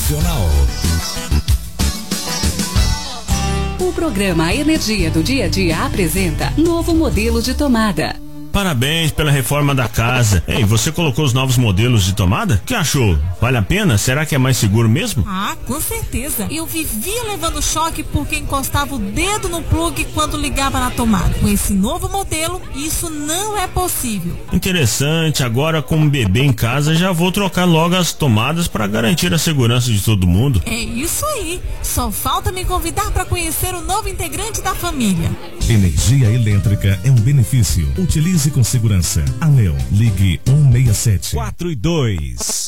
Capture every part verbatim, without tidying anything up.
Nacional. O programa Energia do Dia a Dia apresenta novo modelo de tomada. Parabéns pela reforma da casa. Ei, você colocou os novos modelos de tomada? O que achou? Vale a pena? Será que é mais seguro mesmo? Ah, com certeza. Eu vivia levando choque porque encostava o dedo no plug quando ligava na tomada. Com esse novo modelo, isso não é possível. Interessante. Agora, com um bebê em casa, já vou trocar logo as tomadas para garantir a segurança de todo mundo. É isso aí. Só falta me convidar para conhecer o novo integrante da família. Energia elétrica é um benefício. Utilize com segurança. Anel, ligue um seis sete quatro e dois.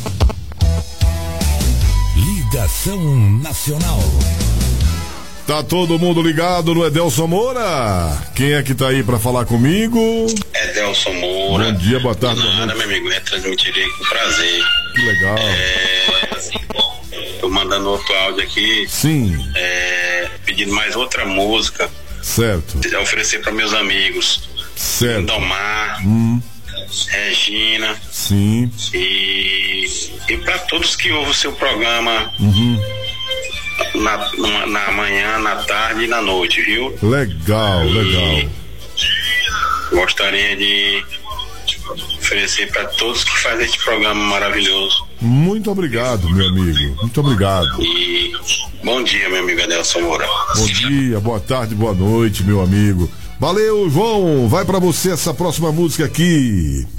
Ligação Nacional. Tá todo mundo ligado no Edelson Moura? Quem é que tá aí pra falar comigo? Edelson Moura. Bom dia, boa tarde. Nada, meu amigo, eu transmitirei com prazer. Que legal. É, assim, bom, tô mandando outro áudio aqui. Sim. É, pedindo mais outra música. Certo. Oferecer para meus amigos. Certo. Domar, hum. Regina. Sim. E, e para todos que ouvem o seu programa uhum. na, na, na manhã, na tarde e na noite, viu? Legal, e legal. Gostaria de oferecer para todos que fazem este programa maravilhoso. Muito obrigado, meu amigo. Muito obrigado. E bom dia, meu amigo Edelson Moura. Bom dia, boa tarde, boa noite, meu amigo. Valeu, João. Vai pra você essa próxima música aqui.